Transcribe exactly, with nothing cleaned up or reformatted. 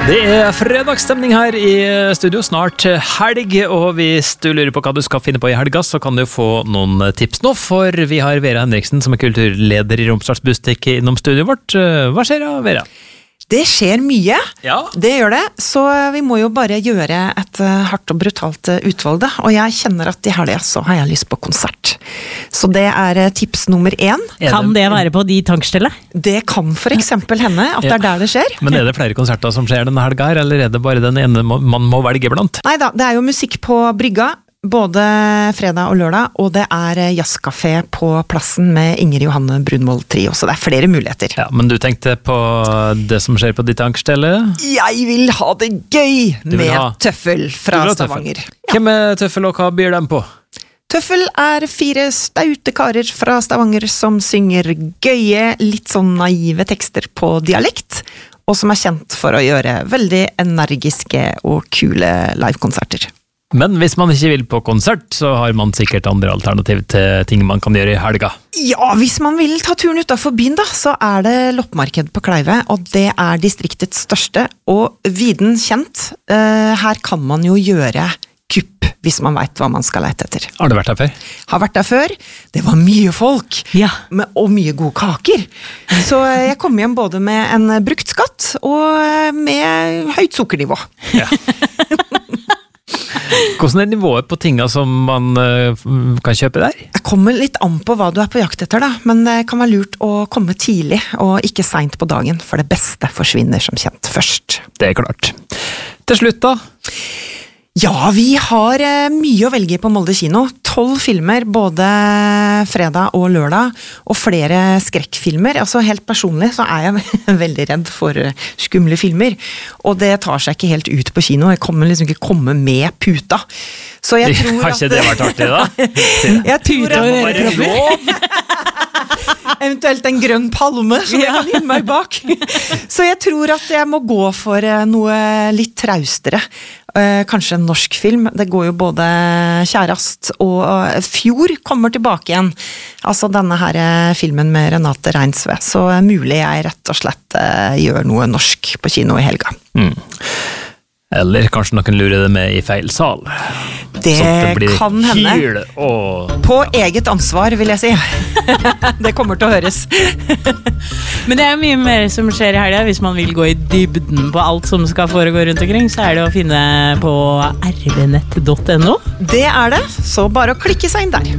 Det er fredagsstemning her i studio, snart helg, og hvis du lurer på hva du skal finne på i helga, så kan du få noen tips nå, for vi har Vera Henriksen som er kulturleder i Romsdals Bustikk innom studioet vårt. Hva skjer da, Vera? Det skjer mye, Ja. det gjør det, så vi må jo bare gjøre et hardt og brutalt utvalg da, og jeg kjenner at i helga så har jeg lyst på konsert. Så det er tips nummer én. Kan det være på de tankstellet? Det kan for eksempel hende at det er der det skjer. Men er det flere konserter som skjer denne helga her, eller er det bare den ene man må velge blant? Neida, det er jo musikk på brygga, både fredag og lørdag, og det er jazzkafé på plassen med Inger Johanne Brunvoll Trio, så det er flere muligheter. Ja, men du tenkte på det som skjer på ditt tankstellet? Jeg vil ha det gøy vil med ha- tøffel Du fra vil ha tøffel. Stavanger. Hvem er tøffel, og hva byr dem på? Tøffel er fire staute karer fra Stavanger som synger gøye, litt sånn naive tekster på dialekt, og som er kjent for å gjøre veldig energiske og kule livekonserter. Men hvis man ikke vil på konsert, så har man sikkert andre alternativ til ting man kan gjøre i helga. Ja, hvis man vil ta turen utenfor byen da, så er det loppmarked på Kleive, og det er distriktets største, og viden kjent. Eh, her kan man jo gjøre kupp, hvis man vet hva man skal lete etter. Har du vært her før? Har vært der før. Det var mye folk, Ja. med, og mye gode kaker. Så jeg kom hjem både med en brukt skatt, og med høyt sukkernivå. Ja. Hvordan er nivået på tinga som man uh, kan kjøpe der? Jeg kommer litt an på hva du er på jakt etter da, men det kan være lurt å komme tidlig, og ikke sent på dagen, for det beste forsvinner som kjent først. Det er klart. Til slutt da? Ja, vi har eh, mye å velge på Molde kino. Tolv filmer, både fredag og lørdag, og flere skrekkfilmer. Altså helt personlig så er jeg veldig redd for skumle filmer, og det tar seg ikke helt ut på kino. Jeg kommer liksom ikke komme med puta. Så jeg tror Har at... ikke det vært artig da? Jeg tror Det må at... være lov. Eventuelt en grønn palme som jeg kan gjemme meg bak. Så jeg tror at jeg må gå for noe litt traustere. Kanskje en norsk film. Det går jo både Kjærast og Fjord kommer tilbake igjen. Altså denne her filmen med Renate Reinsve. Så mulig jeg rett og slett gjør noe norsk på kino i helga. Mm. Eller kanskje noen lurer det med i feil sal. Det, Sånn at det blir kan hende. hyl og... På eget ansvar, vil jeg si. Det kommer til å høres. Men det er jo mye mer som skjer i helga. Hvis man vil gå i dybden på alt som skal foregå rundt omkring, så er det å finne på r v nett punktum no. Det er det, så bare å klikke seg inn der.